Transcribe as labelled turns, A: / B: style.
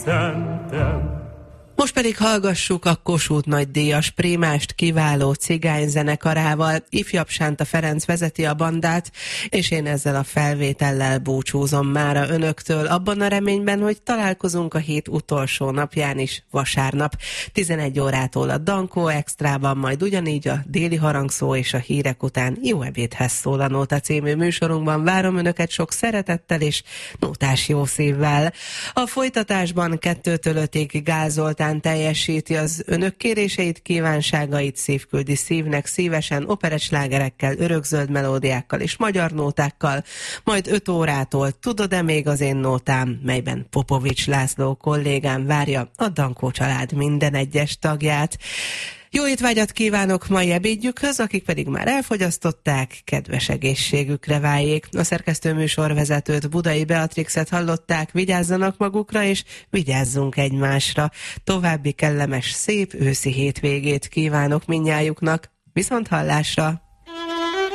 A: Most pedig hallgassuk a Kossuth nagydíjas Prímást kiváló cigányzenekarával. Ifjabb Sánta Ferenc vezeti a bandát, és én ezzel a felvétellel búcsúzom mára önöktől, abban a reményben, hogy találkozunk a hét utolsó napján is, vasárnap. 11 órától a Dankó Extrában, majd ugyanígy a déli harangszó és a hírek után Jó ebédhez szól a Nóta című műsorunkban. Várom önöket sok szeretettel és nótás jó szívvel. A folytatásban 2-től 5-ig Gál Zoltán teljesíti az önök kéréseit, kívánságait, szívküldi szívnek szívesen, operettslágerekkel, örökzöld melódiákkal és magyar nótákkal, majd 5 órától Tudod-e még az én nótám, melyben Popovics László kollégám várja a Dankó család minden egyes tagját. Jó étvágyat kívánok mai ebédjükhöz, akik pedig már elfogyasztották, kedves egészségükre váljék. A szerkesztő műsorvezetőt, Budai Beatrixet hallották, vigyázzanak magukra és vigyázzunk egymásra. További kellemes, szép őszi hétvégét kívánok mindnyájuknak. Viszont hallásra!